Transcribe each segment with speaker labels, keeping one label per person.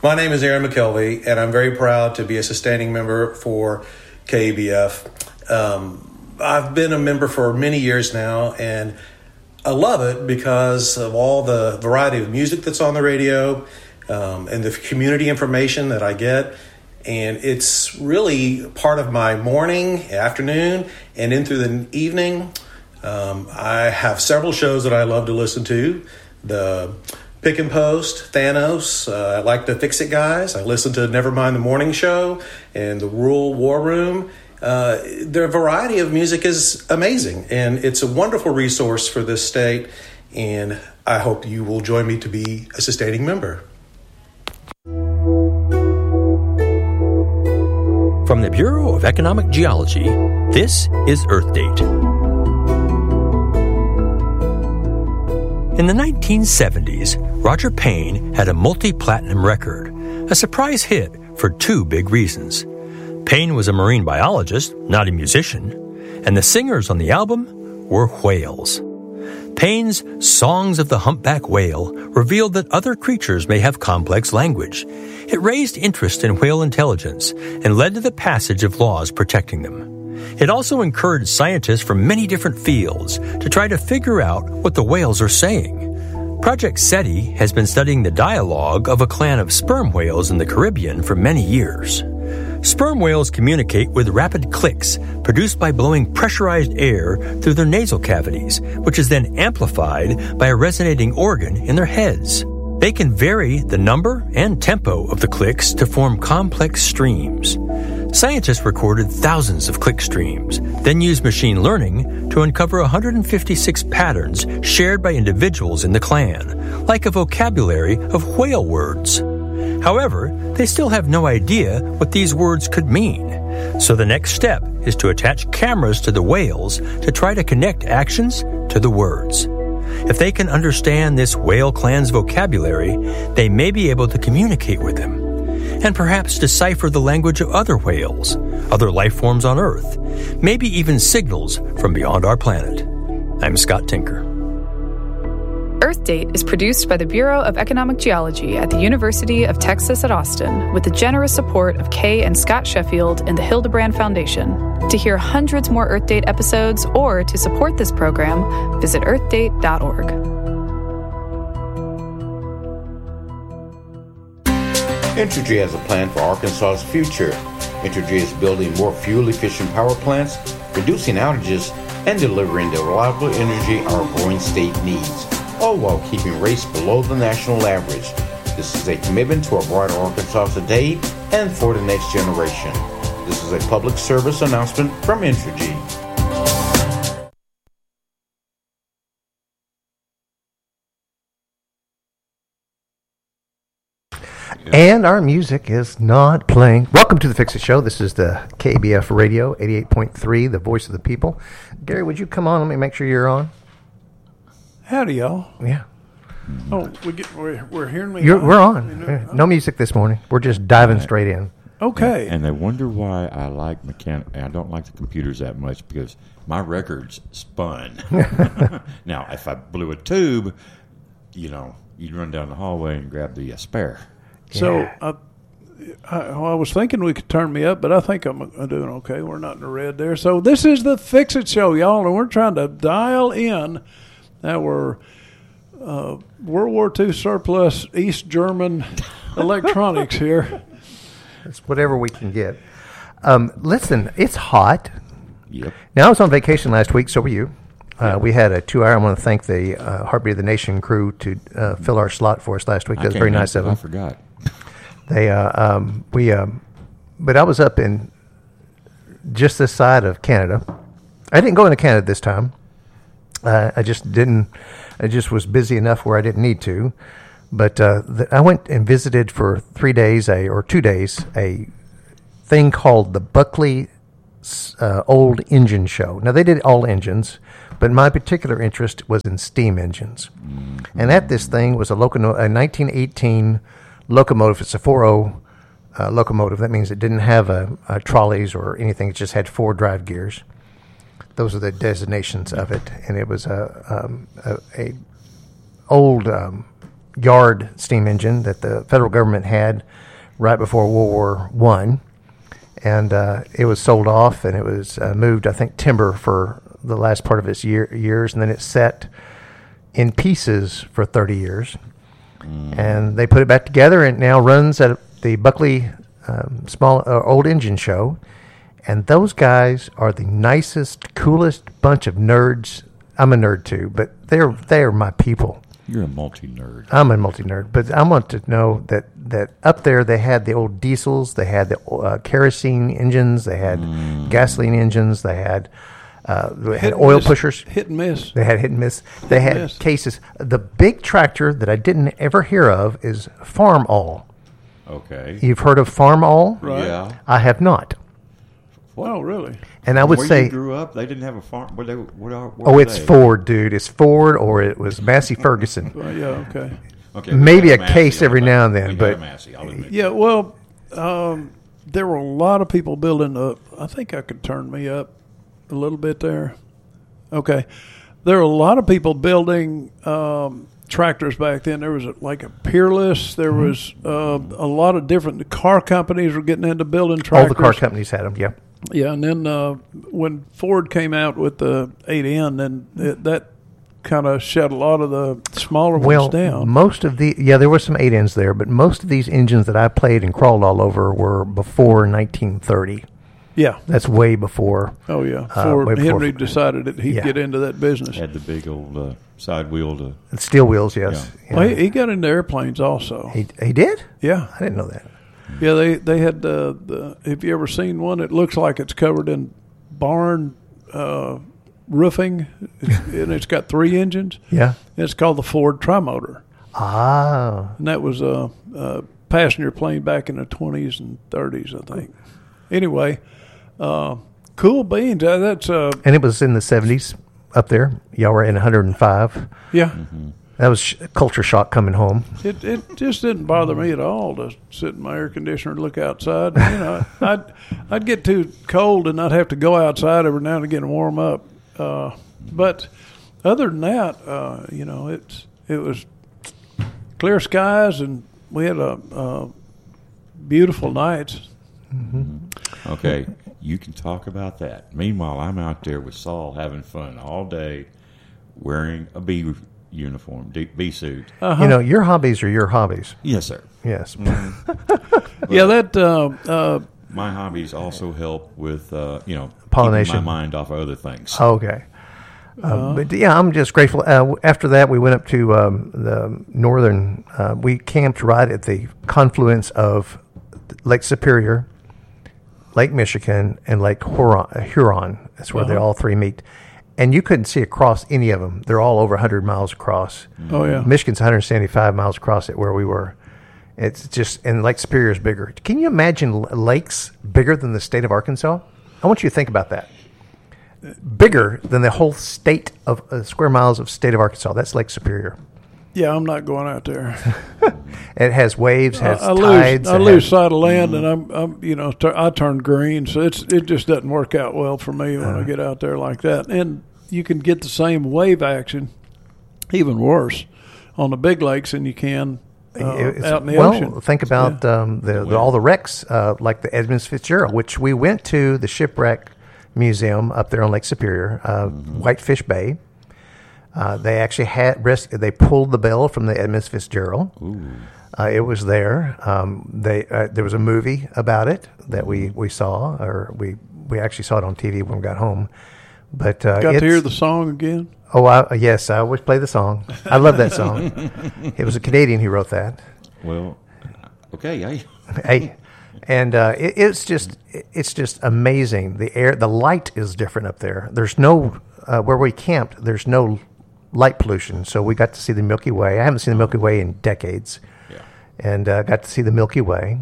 Speaker 1: My name is Aaron McKelvey, and I'm very proud to be a sustaining member for KBF. I've been a member for many years now, and I love it because of all the variety of music that's on the radio and the community information that I get. And it's really part of my morning, afternoon, and in through the evening. I have several shows that I love to listen to. The Pick and Post, Thanos, I like the Fix It Guys. I listen to Nevermind the Morning Show and the Rural War Room. Their variety of music is amazing, and it's a wonderful resource for this state, and I hope you will join me to be a sustaining member.
Speaker 2: From the Bureau of Economic Geology, this is Earth Date. In the 1970s, Roger Payne had a multi-platinum record, a surprise hit for two big reasons. Payne was a marine biologist, not a musician, and the singers on the album were whales. Payne's Songs of the Humpback Whale revealed that other creatures may have complex language. It raised interest in whale intelligence and led to the passage of laws protecting them. It also encouraged scientists from many different fields to try to figure out what the whales are saying. Project SETI has been studying the dialogue of a clan of sperm whales in the Caribbean for many years. Sperm whales communicate with rapid clicks produced by blowing pressurized air through their nasal cavities, which is then amplified by a resonating organ in their heads. They can vary the number and tempo of the clicks to form complex streams. Scientists recorded thousands of click streams, then used machine learning to uncover 156 patterns shared by individuals in the clan, like a vocabulary of whale words. However, they still have no idea what these words could mean. So the next step is to attach cameras to the whales to try to connect actions to the words. If they can understand this whale clan's vocabulary, they may be able to communicate with them, and perhaps decipher the language of other whales, other life forms on Earth, maybe even signals from beyond our planet. I'm Scott Tinker.
Speaker 3: Earth Date is produced by the Bureau of Economic Geology at the University of Texas at Austin with the generous support of Kay and Scott Sheffield and the Hildebrand Foundation. To hear hundreds more Earth Date episodes or to support this program, visit earthdate.org.
Speaker 4: Entergy has a plan for Arkansas's future. Entergy is building more fuel-efficient power plants, reducing outages, and delivering the reliable energy our growing state needs, all while keeping rates below the national average. This is a commitment to a brighter Arkansas today and for the next generation. This is a public service announcement from Entergy.
Speaker 5: And our music is not playing. Welcome to the Fix It Show. This is the KBF Radio 88.3, the voice of the people. Gary, would you come on? Let me make sure you're on.
Speaker 6: Howdy, y'all.
Speaker 5: Yeah.
Speaker 6: Oh, we're hearing me.
Speaker 5: We're on. No music this morning. We're just diving straight in.
Speaker 6: Okay.
Speaker 7: And they wonder why I like I don't like the computers that much because my records spun. Now, if I blew a tube, you'd run down the hallway and grab the spare.
Speaker 6: So I was thinking we could turn me up, but I think I'm doing okay. We're not in the red there. So this is the Fix It Show, y'all, and we're trying to dial in our World War II surplus East German electronics here.
Speaker 5: It's whatever we can get. Listen, it's hot.
Speaker 7: Yep.
Speaker 5: Now, I was on vacation last week, so were you. We had a 2-hour. I want to thank the Heartbeat of the Nation crew to fill our slot for us last week. That was very nice of them.
Speaker 7: I forgot.
Speaker 5: But I was up in just this side of Canada. I didn't go into Canada this time. I just didn't. I just was busy enough where I didn't need to. But I went and visited for 3 days, or 2 days, a thing called the Buckley Old Engine Show. Now, they did all engines, but my particular interest was in steam engines. Mm-hmm. And at this thing was a 1918 locomotive. It's a 4.0 locomotive. That means it didn't have a trolleys or anything. It just had 4 drive gears. Those are the designations of it. And it was a old yard steam engine that the federal government had right before World War I. And it was sold off, and it was moved, I think, timber for the last part of its years, and then it sat in pieces for 30 years. And they put it back together, and it now runs at the Buckley Old Engine Show. And those guys are the nicest, coolest bunch of nerds. I'm a nerd too, but they're my people.
Speaker 7: You're a multi-nerd.
Speaker 5: I'm a multi-nerd, but I want to know that up there they had the old diesels, they had the kerosene engines, they had gasoline engines, they had oil pushers.
Speaker 6: Hit and miss.
Speaker 5: They had hit and miss. They had cases. The big tractor that I didn't ever hear of is Farm All.
Speaker 7: Okay.
Speaker 5: You've heard of Farm All?
Speaker 6: Right.
Speaker 7: Yeah.
Speaker 5: I have not.
Speaker 6: Oh, really?
Speaker 5: And I would
Speaker 7: Where
Speaker 5: say,
Speaker 7: you grew up, they didn't have a farm. What
Speaker 5: it's Ford, dude. It's Ford, or it was Massey Ferguson.
Speaker 6: Yeah, okay.
Speaker 7: Okay,
Speaker 5: Maybe a
Speaker 7: Massey
Speaker 5: case
Speaker 7: all
Speaker 5: every
Speaker 7: the
Speaker 5: now
Speaker 7: time.
Speaker 5: and then,
Speaker 7: We
Speaker 5: but
Speaker 7: had a Massey, I'll admit.
Speaker 6: Yeah, well, there were a lot of people building I think I could turn me up a little bit there. Okay. There were a lot of people building tractors back then. There was like a Peerless. There was a lot of different car companies were getting into building tractors.
Speaker 5: all the car companies had them, yeah.
Speaker 6: Yeah, and then when Ford came out with the 8N, then that kind of shut a lot of the smaller ones down.
Speaker 5: Most of there were some 8Ns there, but most of these engines that I played and crawled all over were before 1930.
Speaker 6: Yeah.
Speaker 5: That's way before.
Speaker 6: Oh, yeah.
Speaker 5: way
Speaker 6: Ford
Speaker 5: before-
Speaker 6: Henry decided that he'd
Speaker 5: Yeah.
Speaker 6: get into that business.
Speaker 7: Had the big old side wheel to.
Speaker 5: Steel wheels, yes.
Speaker 7: Yeah.
Speaker 6: Well, he got into airplanes also.
Speaker 5: He did?
Speaker 6: Yeah.
Speaker 5: I didn't know that.
Speaker 6: Yeah, they had the. Have you ever seen one? It looks like it's covered in barn roofing, and it's got 3 engines.
Speaker 5: Yeah.
Speaker 6: It's called the Ford Trimotor,
Speaker 5: Ah.
Speaker 6: and that was a passenger plane back in the 20s and 30s, I think. Anyway, cool beans. That's
Speaker 5: And it was in the 70s up there. Y'all were in 105.
Speaker 6: yeah.
Speaker 7: Mm-hmm.
Speaker 5: That was culture shock coming home.
Speaker 6: It just didn't bother me at all to sit in my air conditioner and look outside. You know, I'd get too cold and I'd have to go outside every now and again and warm up. But other than that, you know, it was clear skies and we had a beautiful nights.
Speaker 5: Mm-hmm.
Speaker 7: Okay, you can talk about that. Meanwhile, I'm out there with Saul having fun all day, wearing a bee uniform, bee suit.
Speaker 5: You know, your hobbies are your hobbies.
Speaker 7: Yes, sir.
Speaker 5: Yes.
Speaker 6: Yeah, that
Speaker 7: My hobbies also help with,
Speaker 5: Pollination.
Speaker 7: keeping my mind off of other things.
Speaker 5: Okay. But yeah, I'm just grateful. After that, we went up to the northern. We camped right at the confluence of Lake Superior, Lake Michigan, and Lake Huron. That's where they all three meet. And you couldn't see across any of them. They're all over 100 miles across.
Speaker 6: Oh, yeah.
Speaker 5: Michigan's 175 miles across it where we were. It's just, and Lake Superior is bigger. Can you imagine lakes bigger than the state of Arkansas? I want you to think about that. Bigger than the whole state of square miles of state of Arkansas. That's Lake Superior.
Speaker 6: yeah, I'm not going out there.
Speaker 5: It has waves, has
Speaker 6: I
Speaker 5: tides.
Speaker 6: lose sight of land, and I'm you know, I turn green, so it just doesn't work out well for me when I get out there like that. And you can get the same wave action, even worse, on the big lakes than you can out in the ocean.
Speaker 5: Think about all the wrecks, like the Edmunds Fitzgerald, which we went to the shipwreck museum up there on Lake Superior, Whitefish Bay. They actually they pulled the bell from the Edmunds Fitzgerald. It was there. There was a movie about it that we saw, or we actually saw it on TV when we got home. But
Speaker 6: got to hear the song again.
Speaker 5: Oh, yes, I always play the song. I love that song. It was a Canadian who wrote that.
Speaker 7: Well, okay.
Speaker 5: Hey, and it's just amazing. The light is different up there. There's no where we camped. There's no light pollution, so we got to see the Milky Way. I haven't seen the Milky Way in decades, and got to see the Milky Way.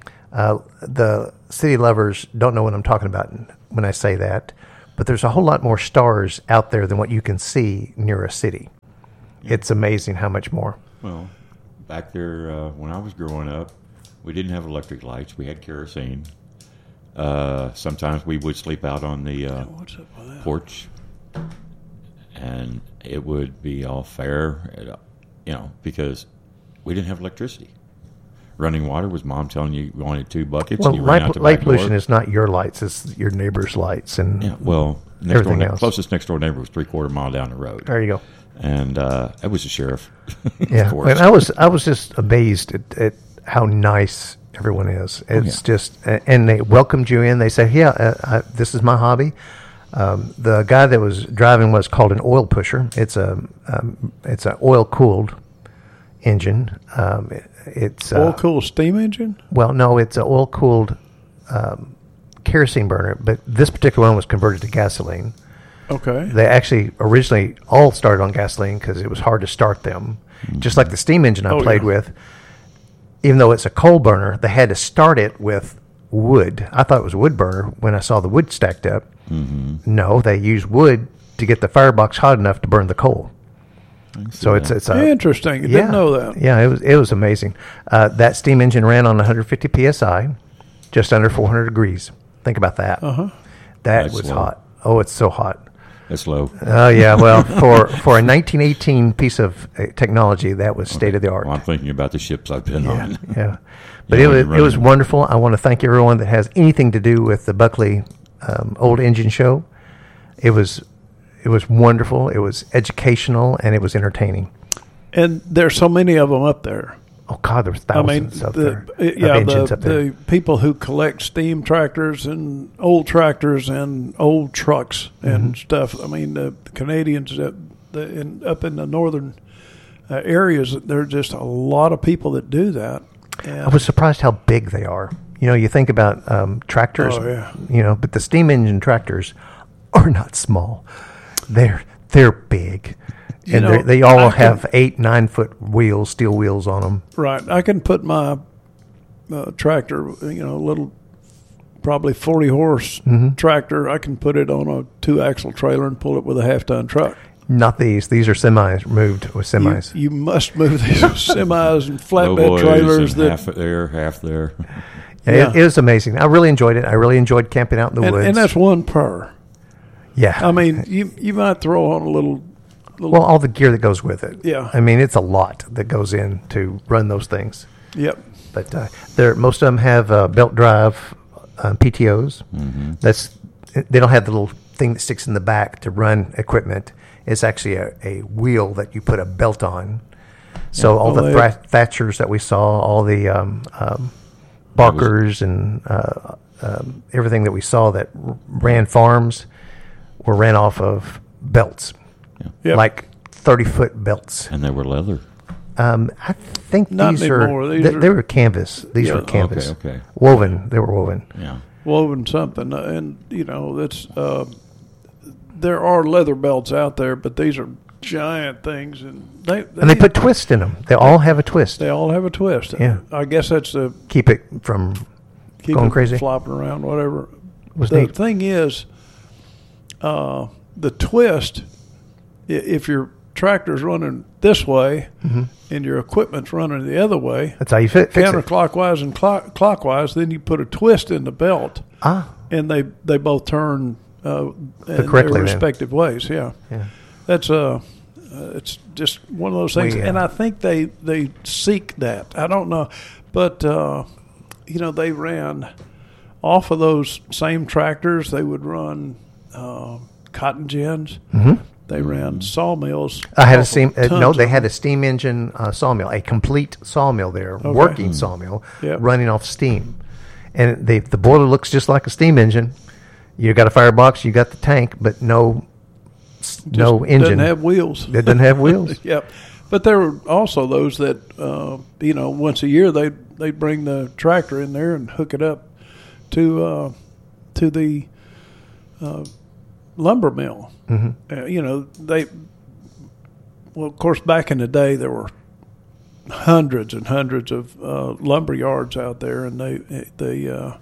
Speaker 5: The city lovers don't know what I'm talking about when I say that, but there's a whole lot more stars out there than what you can see near a city. It's amazing how much more.
Speaker 7: Well, back there when I was growing up, we didn't have electric lights. We had kerosene. Sometimes we would sleep out on the
Speaker 6: What's up with that?
Speaker 7: porch, and it would be all fair, because we didn't have electricity. Running water was Mom telling you wanted 2 buckets.
Speaker 5: Well,
Speaker 7: and you ran out the
Speaker 5: light
Speaker 7: back door.
Speaker 5: pollution is not your lights; it's your neighbor's lights and
Speaker 7: Yeah, well,
Speaker 5: everything else.
Speaker 7: Closest next door neighbor was 3/4 mile down the road.
Speaker 5: There you go.
Speaker 7: And it was the sheriff.
Speaker 5: Yeah,
Speaker 7: of course.
Speaker 5: and I was just amazed at how nice everyone is. It's just, and they welcomed you in. They said, "Yeah, this is my hobby." The guy that was driving was called an oil pusher. It's an oil cooled engine. It's
Speaker 6: Oil cooled steam engine?
Speaker 5: well, no, it's an oil cooled kerosene burner, but this particular one was converted to gasoline.
Speaker 6: Okay.
Speaker 5: They actually originally all started on gasoline because it was hard to start them. Just like the steam engine I played with, even though it's a coal burner, they had to start it with wood. I thought it was a wood burner when I saw the wood stacked up. No, they use wood to get the firebox hot enough to burn the coal. So it's
Speaker 6: Interesting. I didn't know that.
Speaker 5: Yeah, it was amazing. That steam engine ran on 150 psi, just under 400 degrees. Think about that. That
Speaker 7: That's
Speaker 5: was
Speaker 7: low.
Speaker 5: hot. Oh, it's so hot.
Speaker 7: That's low.
Speaker 5: Oh yeah, well, for a 1918 piece of technology, that was state of the art.
Speaker 7: Well, I'm thinking about the ships I've been on.
Speaker 5: Yeah, but
Speaker 7: Yeah,
Speaker 5: it
Speaker 7: when
Speaker 5: was
Speaker 7: you're running-
Speaker 5: wonderful. I want to thank everyone that has anything to do with the Buckley Old Engine Show. It was wonderful. It was educational and it was entertaining.
Speaker 6: And there's so many of them up there.
Speaker 5: Oh God, there was thousands of engines up there.
Speaker 6: The people who collect steam tractors and old old trucks and stuff. I mean, the Canadians up in the northern areas, there are just a lot of people that do that. And
Speaker 5: I was surprised how big they are. You know, you think about tractors.
Speaker 6: Oh, yeah.
Speaker 5: You know, but the steam engine tractors are not small. They're big.
Speaker 6: You
Speaker 5: And
Speaker 6: know,
Speaker 5: they all
Speaker 6: I can-
Speaker 5: have 8-9 foot wheels, steel wheels on them.
Speaker 6: Right. I can put my tractor, little, probably 40 horse tractor. I can put it on a 2-axle trailer and pull it with a half-ton truck.
Speaker 5: Not these. These are semis, moved with semis.
Speaker 6: You must move these semis and flatbed
Speaker 7: Lowboys
Speaker 6: trailers.
Speaker 7: and
Speaker 6: That
Speaker 7: half there, half there.
Speaker 5: Yeah, it was amazing. I really enjoyed it. I really enjoyed camping out in the woods.
Speaker 6: and that's one per.
Speaker 5: yeah.
Speaker 6: I mean, you might throw on a little.
Speaker 5: well, all the gear that goes with it.
Speaker 6: Yeah.
Speaker 5: I mean, it's a lot that goes in to run those things.
Speaker 6: Yep.
Speaker 5: But most of them have belt drive PTOs. They don't have the little thing that sticks in the back to run equipment. It's actually a wheel that you put a belt on. So all the Thatchers that we saw, all the Barkers and everything that we saw that ran farms were ran off of belts,
Speaker 6: Yep.
Speaker 5: like 30-foot belts.
Speaker 7: And they were leather.
Speaker 5: I think
Speaker 6: Not
Speaker 5: these
Speaker 6: anymore.
Speaker 5: are
Speaker 6: These
Speaker 5: they
Speaker 6: are-
Speaker 5: were canvas. These
Speaker 6: Yeah.
Speaker 5: were canvas.
Speaker 7: Okay.
Speaker 5: Woven. They were woven.
Speaker 7: Yeah.
Speaker 6: woven something, and that's there are leather belts out there, but these are giant things, and
Speaker 5: And they put twists in them. They all have a twist.
Speaker 6: they all have a twist.
Speaker 5: Yeah.
Speaker 6: I guess that's the
Speaker 5: Keep it from
Speaker 6: keep
Speaker 5: going
Speaker 6: it
Speaker 5: crazy.
Speaker 6: flopping around, whatever.
Speaker 5: Was
Speaker 6: The
Speaker 5: neat.
Speaker 6: thing is, the twist. If your tractor's running this way and your equipment's running the other way,
Speaker 5: That's how you fix it.
Speaker 6: counterclockwise and clockwise, then you put a twist in the belt, and they both turn in
Speaker 5: correctly
Speaker 6: their
Speaker 5: then.
Speaker 6: respective ways. Yeah, that's it's just one of those things,
Speaker 5: We,
Speaker 6: and I think they seek that. I don't know, but they ran off of those same tractors. They would run cotton gins. They ran sawmills.
Speaker 5: I had a
Speaker 6: off of
Speaker 5: steam.
Speaker 6: tons
Speaker 5: No, they
Speaker 6: of
Speaker 5: had a steam engine sawmill, a complete sawmill there, working sawmill,
Speaker 6: Yep.
Speaker 5: running off steam, and the boiler looks just like a steam engine. You got a firebox, you got the tank, but no engine.
Speaker 6: Doesn't have wheels.
Speaker 5: It doesn't have wheels.
Speaker 6: Yep. But there were also those that, once a year they'd bring the tractor in there and hook it up to the lumber mill. Of course, back in the day there were hundreds and hundreds of lumber yards out there, and they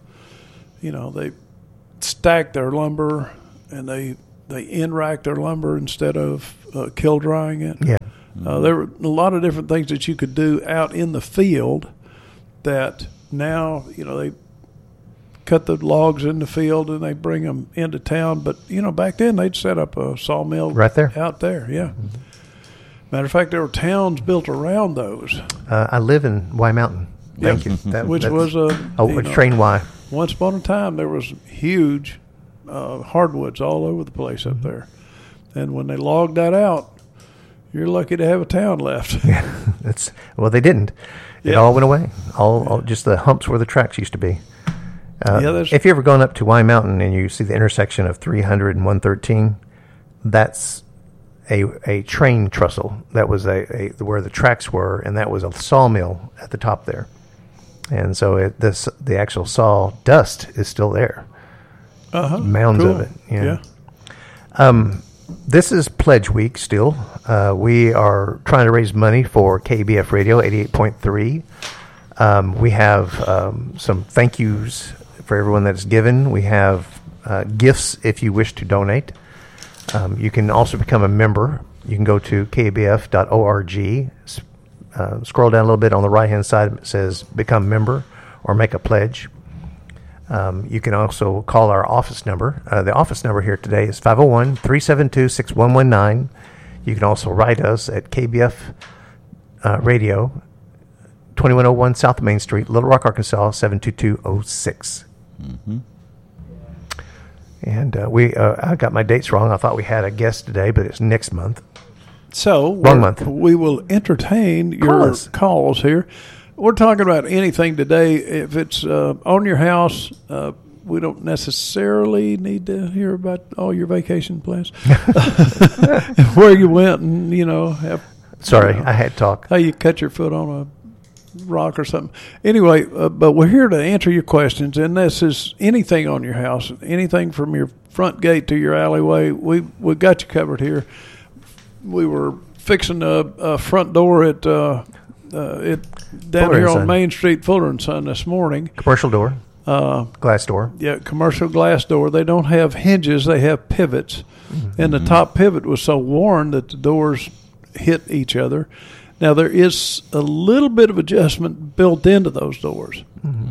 Speaker 6: stack their lumber and they end rack their lumber instead of kill drying it.
Speaker 5: Yeah.
Speaker 6: There were a lot of different things that you could do out in the field that now, they cut the logs in the field and they bring them into town. But, back then they'd set up a sawmill
Speaker 5: Right there.
Speaker 6: out there. Yeah. Matter of fact, there were towns built around those.
Speaker 5: I live in Y Mountain. Thank you.
Speaker 6: Which was a
Speaker 5: train Y.
Speaker 6: Once upon a time, there was huge hardwoods all over the place up there, and when they logged that out, you're lucky to have a town left.
Speaker 5: Well, they didn't. It all went away. All just the humps where the tracks used to be. If you ever gone up to Y Mountain and you see the intersection of 300 and 113, that's a train trestle. That was where the tracks were, and that was a sawmill at the top there. And so the actual saw dust is still there. Mounds of it. Yeah. This is Pledge Week still. We are trying to raise money for KBF Radio 88.3. We have some thank yous for everyone that's given. We have gifts if you wish to donate. You can also become a member. You can go to kbf.org. Scroll down a little bit on the right-hand side. It says Become Member or Make a Pledge. You can also call our office number. The office number here today is 501-372-6119. You can also write us at KBF Radio, 2101 South Main Street, Little Rock, Arkansas, 72206. Mm-hmm. And I got my dates wrong. I thought we had a guest today, but it's next month.
Speaker 6: So
Speaker 5: wrong month.
Speaker 6: We will entertain your calls here. We're talking about anything today. If it's on your house, we don't necessarily need to hear about all your vacation plans, where you went, and
Speaker 5: I had talk.
Speaker 6: How you cut your foot on a rock or something. Anyway, but we're here to answer your questions, and this is anything on your house, anything from your front gate to your alleyway. We got you covered here. We were fixing a front door at down
Speaker 5: Fuller
Speaker 6: here on Main Street, Fuller and Son, this morning.
Speaker 5: Commercial door, glass door.
Speaker 6: Yeah, commercial glass door. They don't have hinges; they have pivots, and the top pivot was so worn that the doors hit each other. Now there is a little bit of adjustment built into those doors,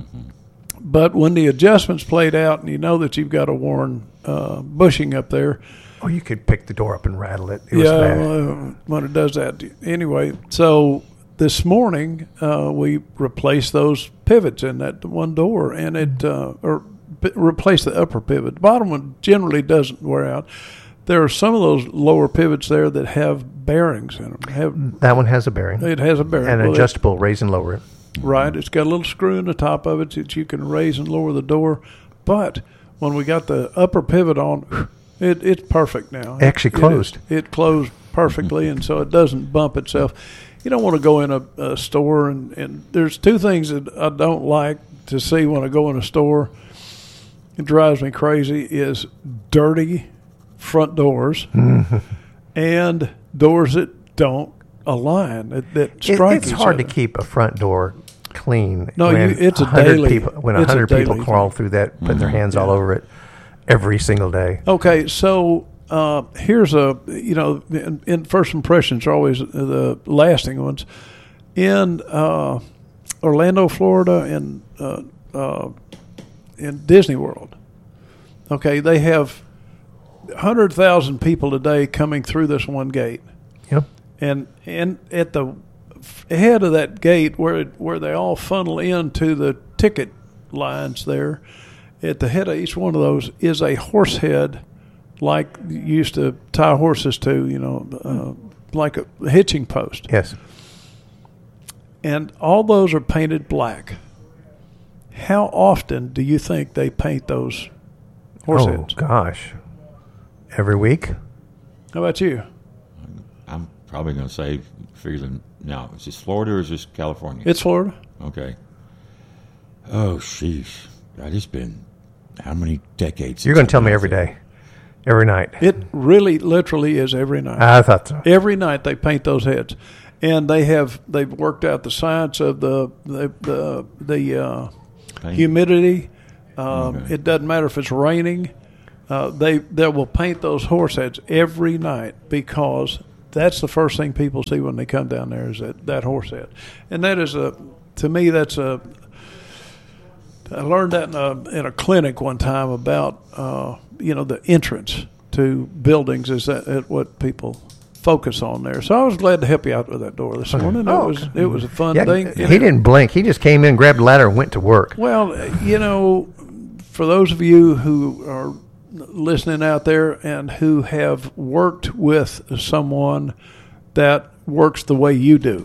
Speaker 6: but when the adjustments played out, and you know that you've got a worn bushing up there.
Speaker 5: Oh, you could pick the door up and rattle it. It was bad.
Speaker 6: When it does that. Anyway, so this morning we replaced those pivots in that one door, and replaced the upper pivot. The bottom one generally doesn't wear out. There are some of those lower pivots there that have bearings in them.
Speaker 5: That one has a bearing.
Speaker 6: It has a bearing.
Speaker 5: And adjustable, raise and lower it.
Speaker 6: Right. It's got a little screw in the top of it that you can raise and lower the door. But when we got the upper pivot on, it's perfect now.
Speaker 5: It actually closed.
Speaker 6: It closed perfectly, and so it doesn't bump itself. You don't want to go in a store, and there's two things that I don't like to see when I go in a store. It drives me crazy is dirty front doors and doors that don't align, that strike
Speaker 5: It's hard to keep a front door clean.
Speaker 6: No, it's a
Speaker 5: 100
Speaker 6: daily.
Speaker 5: People, when 100 people crawl through that, putting their hands all over it every single day.
Speaker 6: Okay, so here's in first impressions are always the lasting ones. In Orlando, Florida, in Disney World, okay, they have 100,000 people a day coming through this one gate.
Speaker 5: Yep.
Speaker 6: And at the head of that gate where they all funnel into the ticket lines there, at the head of each one of those is a horse head, like you used to tie horses to, like a hitching post.
Speaker 5: Yes.
Speaker 6: And all those are painted black. How often do you think they paint those horse heads?
Speaker 5: Oh, gosh. Every week?
Speaker 6: How about you?
Speaker 7: I'm probably going to say, now, is this Florida or is this California?
Speaker 6: It's Florida.
Speaker 7: Okay. Oh, sheesh. God, it's been how many decades?
Speaker 5: You're going to tell me every day, every night.
Speaker 6: It really, literally is every night.
Speaker 5: I thought so.
Speaker 6: Every night they paint those heads, and they've worked out the science of the humidity. Okay. It doesn't matter if it's raining. They will paint those horse heads every night because that's the first thing people see when they come down there is that horse head, and that is to me that's I learned that in a clinic one time about the entrance to buildings is that what people focus on there. So I was glad to help you out with that door this morning. It was a fun thing.
Speaker 5: He didn't blink. He just came in, grabbed a ladder, and went to work.
Speaker 6: Well, for those of you who are listening out there and who have worked with someone that works the way you do,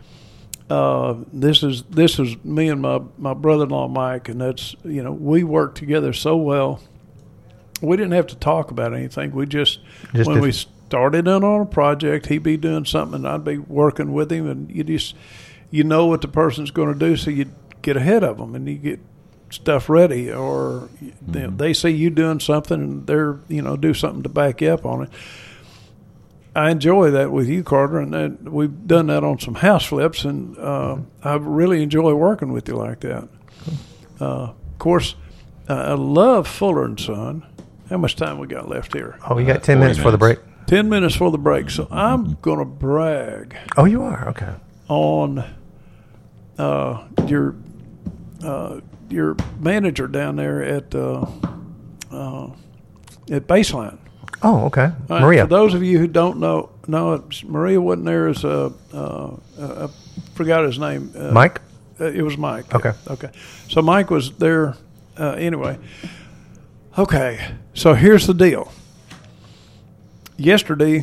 Speaker 6: this is me and my brother-in-law Mike, and that's we work together so well. We didn't have to talk about anything. We just when we started in on a project, he'd be doing something, and I'd be working with him, and you know what the person's going to do, so you get ahead of them and you get stuff ready, or they see you doing something and they're do something to back you up on it. I enjoy that with you, Carter, and we've done that on some house flips, and I really enjoy working with you like that. Of course, I love Fuller and Son. How much time we got left here?
Speaker 5: Oh, we got 10 minutes for the break.
Speaker 6: 10 minutes for the break. So I'm going to brag.
Speaker 5: Oh, you are? Okay.
Speaker 6: On your manager down there at Baseline.
Speaker 5: Oh, okay. Maria.
Speaker 6: For those of you who don't know, Maria wasn't there as I forgot his name.
Speaker 5: Mike?
Speaker 6: It was Mike.
Speaker 5: Okay.
Speaker 6: Okay. So Mike was there anyway. Okay. So here's the deal. Yesterday,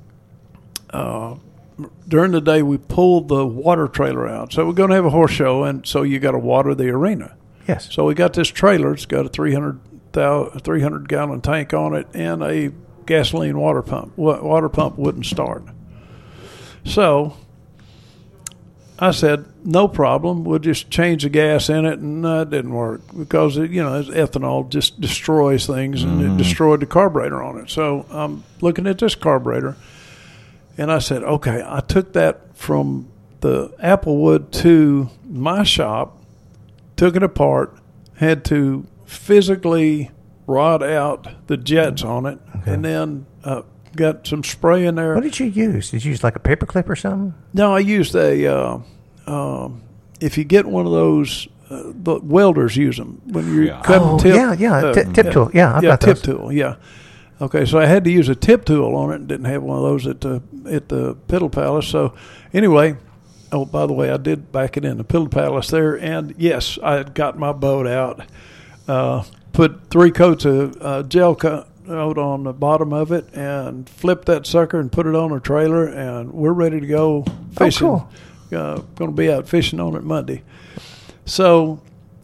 Speaker 6: during the day, we pulled the water trailer out. So we're going to have a horse show, and so you got to water the arena.
Speaker 5: Yes.
Speaker 6: So we got this trailer. It's got a 300-gallon tank on it and a gasoline water pump. Water pump wouldn't start. So I said, no problem. We'll just change the gas in it, and it didn't work because ethanol just destroys things, and it destroyed the carburetor on it. So I'm looking at this carburetor, and I said, okay. I took that from the Applewood to my shop, took it apart, had to physically rod out the jets on it, and then got some spray in there.
Speaker 5: What did you use? Did you use like a paper clip or something?
Speaker 6: No, I used a. If you get one of those, the welders use them when you're cutting tip.
Speaker 5: Tip tool. Yeah, I've got
Speaker 6: tip
Speaker 5: those.
Speaker 6: tool. Yeah. Okay, so I had to use a tip tool on it, and didn't have one of those at the Piddle Palace. So anyway, oh, by the way, I did back it in the Piddle Palace there, and yes, I had got my boat out. Put 3 coats of gel coat on the bottom of it, and flipped that sucker and put it on a trailer, and we're ready to go fishing.
Speaker 5: Oh, cool.
Speaker 6: Going to be out fishing on it Monday. So,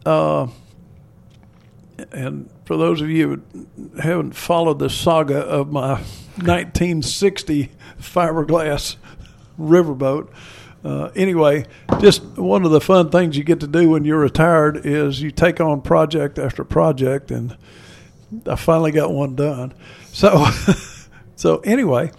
Speaker 6: and for those of you who haven't followed the saga of my 1960 fiberglass riverboat, anyway, just one of the fun things you get to do when you're retired is you take on project after project, and I finally got one done. So anyway,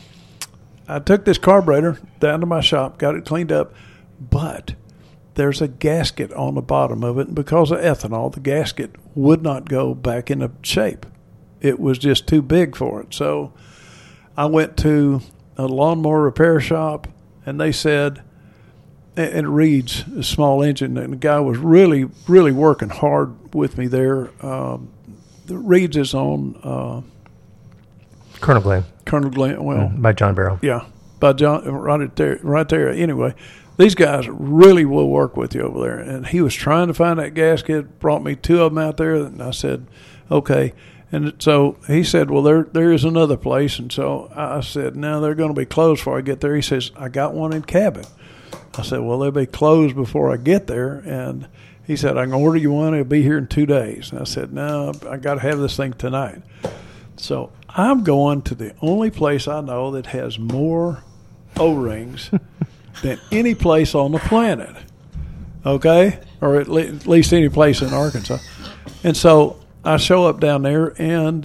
Speaker 6: I took this carburetor down to my shop, got it cleaned up, but there's a gasket on the bottom of it, and because of ethanol, the gasket would not go back into shape. It was just too big for it. So I went to a lawnmower repair shop, and they said, and it reads a small engine, and the guy was really, really working hard with me there. The Reeds is on
Speaker 5: Colonel Glenn.
Speaker 6: Colonel Glenn, well,
Speaker 5: by John Barrow.
Speaker 6: Yeah, by John, right there. Anyway, these guys really will work with you over there. And he was trying to find that gasket, brought me 2 of them out there, and I said, okay. And so he said, well, there is another place. And so I said, no, they're going to be closed before I get there. He says, I got one in Cabot. I said, well, they'll be closed before I get there. And he said, I can order you one. It'll be here in 2 days. And I said, no, I got to have this thing tonight. So I'm going to the only place I know that has more O-rings than any place on the planet, okay? Or at least any place in Arkansas. And so I show up down there, and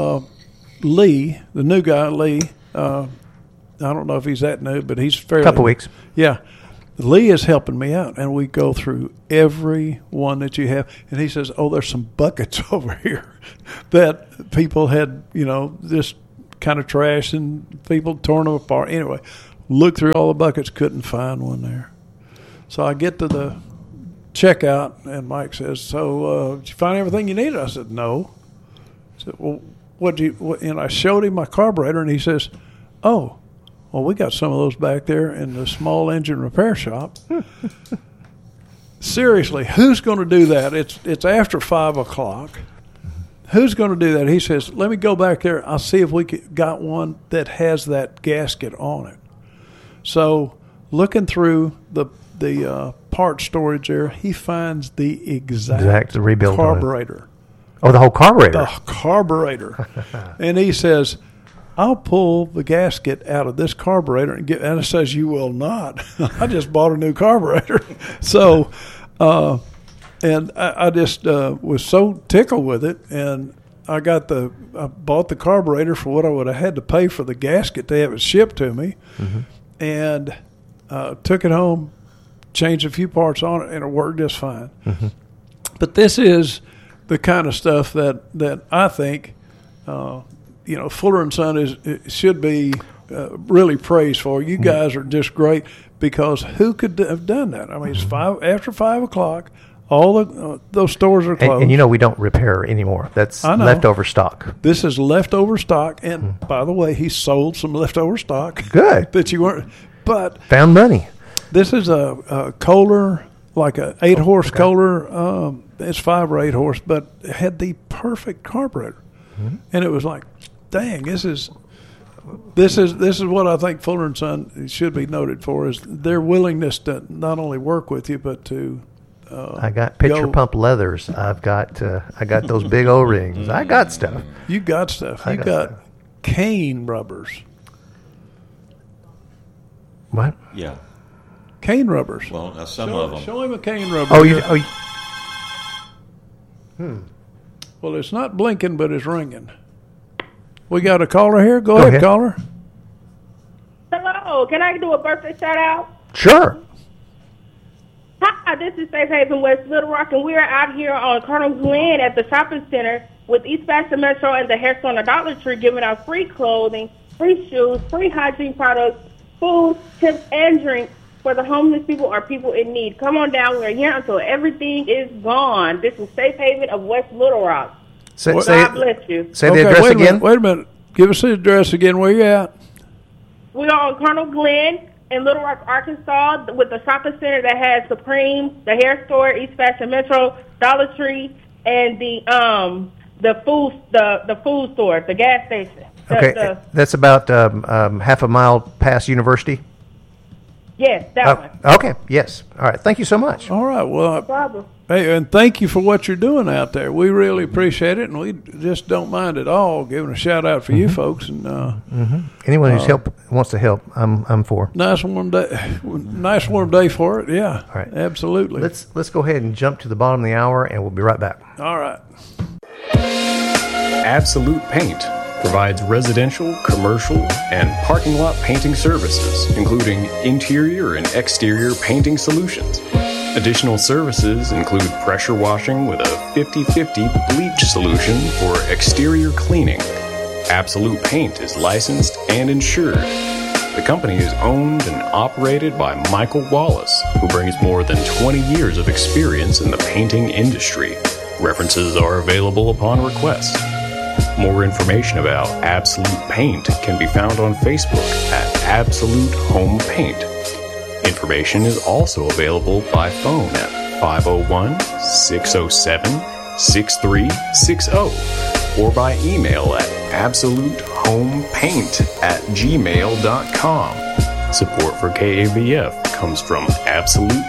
Speaker 6: Lee, the new guy, Lee, I don't know if he's that new, but he's fairly...
Speaker 5: Couple weeks.
Speaker 6: Yeah. Lee is helping me out, and we go through every one that you have. And he says, oh, there's some buckets over here that people had, just kind of trash, and people torn them apart. Anyway, looked through all the buckets, couldn't find one there. So I get to the checkout, and Mike says, so did you find everything you needed? I said, no. I said, well, and I showed him my carburetor, and he says, oh, Well, we got some of those back there in the small engine repair shop. Seriously, who's going to do that? It's after 5 o'clock. Who's going to do that? He says, let me go back there. I'll see if we got one that has that gasket on it. So looking through the part storage there, he finds the exact
Speaker 5: rebuild
Speaker 6: carburetor.
Speaker 5: Oh, the whole carburetor.
Speaker 6: The carburetor. And he says, I'll pull the gasket out of this carburetor and it says, you will not. I just bought a new carburetor. So, and I just was so tickled with it, and I bought the carburetor for what I would have had to pay for the gasket to have it shipped to me, and took it home, changed a few parts on it, and it worked just fine. But this is the kind of stuff that I think, Fuller and Son should be really praised for. You guys are just great, because who could have done that? I mean, it's after 5 o'clock. All those stores are closed.
Speaker 5: And we don't repair anymore. That's leftover stock.
Speaker 6: This is leftover stock. And by the way, he sold some leftover stock.
Speaker 5: Good.
Speaker 6: That you weren't. But
Speaker 5: found money.
Speaker 6: This is a Kohler, like a 8-horse Kohler. It's 5 or 8 horse, but it had the perfect carburetor. And it was like, dang, this is what I think Fuller and Son should be noted for, is their willingness to not only work with you, but to
Speaker 5: I got pitcher pump leathers. I got those big O-rings. I got stuff.
Speaker 6: You got stuff. You got cane rubbers.
Speaker 5: What?
Speaker 7: Yeah.
Speaker 6: Cane rubbers.
Speaker 7: Well, some of them.
Speaker 6: Show him a cane rubber. Well, it's not blinking, but it's ringing. We got a caller here. Go ahead, caller.
Speaker 8: Hello. Can I do a birthday shout out?
Speaker 5: Sure.
Speaker 8: Hi, this is Safe Haven, West Little Rock, and we are out here on Colonel Glenn at the shopping center with East Baton Metro and the Hair Store and the Dollar Tree, giving out free clothing, free shoes, free hygiene products, food, tips, and drinks for the homeless people or people in need. Come on down. We're here until everything is gone. This is Safe Haven of West Little Rock. God bless you.
Speaker 5: Say the address again.
Speaker 6: Wait a minute. Give us the address again. Where you at?
Speaker 8: We are on Colonel Glenn in Little Rock, Arkansas, with the shopping center that has Supreme, the Hair Store, East Baton Metro, Dollar Tree, and the food store, the gas station.
Speaker 5: That's about half a mile past University.
Speaker 8: Yes, that one.
Speaker 5: Okay. Yes. All right. Thank you so much.
Speaker 6: All right. Well,
Speaker 8: no problem.
Speaker 6: Hey, and thank you for what you're doing out there. We really appreciate it, and we just don't mind at all giving a shout out for you folks. And
Speaker 5: anyone who's wants to help, I'm for.
Speaker 6: Nice warm day for it. Yeah.
Speaker 5: All right.
Speaker 6: Absolutely.
Speaker 5: Let's go ahead and jump to the bottom of the hour, and we'll be right back.
Speaker 6: All right.
Speaker 9: Absolute Paint provides residential, commercial, and parking lot painting services, including interior and exterior painting solutions. Additional services include pressure washing with a 50-50 bleach solution for exterior cleaning. Absolute Paint is licensed and insured. The company is owned and operated by Michael Wallace, who brings more than 20 years of experience in the painting industry. References are available upon request. More information about Absolute Paint can be found on Facebook at Absolute Home Paint. Information is also available by phone at 501-607-6360 or by email at absolutehomepaint@gmail.com. Support for KAVF comes from Absolute